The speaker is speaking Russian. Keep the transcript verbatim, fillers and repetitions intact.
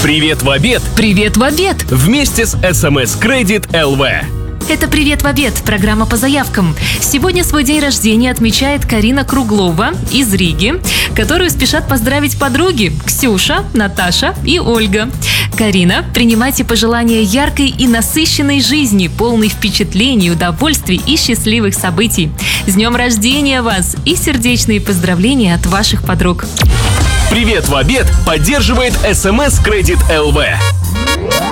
Привет в обед! Привет в обед! Вместе с эс эм эс Credit эл ви. Это «Привет в обед» – программа по заявкам. Сегодня свой день рождения отмечает Карина Круглова из Риги, которую спешат поздравить подруги Ксюша, Наташа и Ольга. Карина, принимайте пожелания яркой и насыщенной жизни, полной впечатлений, удовольствий и счастливых событий. С днем рождения вас и сердечные поздравления от ваших подруг. Привет в обед поддерживает эс эм эс Credit эл ви.